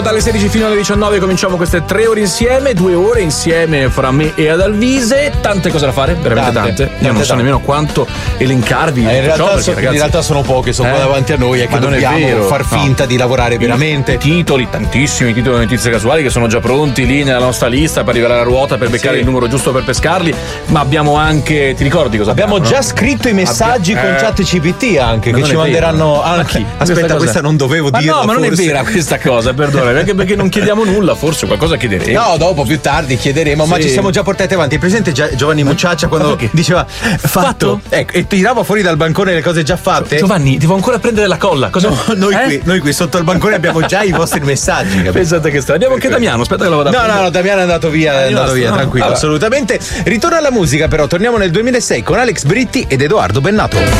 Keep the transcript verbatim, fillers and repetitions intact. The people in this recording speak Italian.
Dalle sedici fino alle diciannove cominciamo queste tre ore insieme, due ore insieme fra me e Adalvise, tante cose da fare, veramente tante, tante. Io tante, non so tante. Nemmeno quanto elencarvi. Eh, in, realtà ciò, so, ragazzi, in realtà sono poche, sono eh? qua davanti a noi e che Ma non dobbiamo è vero. far finta no. di lavorare veramente. I titoli, tantissimi titoli di notizie casuali che sono già pronti lì nella nostra lista per arrivare alla ruota per beccare sì. il numero giusto per pescarli, ma abbiamo anche, ti ricordi cosa abbiamo? Abbiamo già no? scritto i messaggi Abbia... con eh... chat C P T anche, ma che ci manderanno anche. Aspetta, questa, questa non dovevo ma dirla. No, ma non forse. è vera questa cosa, perdonami, anche perché non chiediamo nulla, forse qualcosa chiederemo. No, dopo più tardi chiederemo, sì. ma ci siamo già portati avanti. È presente Giovanni Mucciaccia quando diceva fatto? fatto? Ecco, e tirava fuori dal bancone le cose già fatte. Giovanni, devo ancora prendere la colla. Cosa... No, noi, eh? qui, noi qui sotto il bancone abbiamo già i vostri messaggi. Capito? Pensate che sta. Abbiamo anche Damiano, aspetta che lo vado a No, no, no, Damiano è andato via, è andato via, no, tranquillo, vabbè. assolutamente. Ritorno alla musica, però, torniamo nel duemilasei con Alex Britti ed Edoardo Bennato.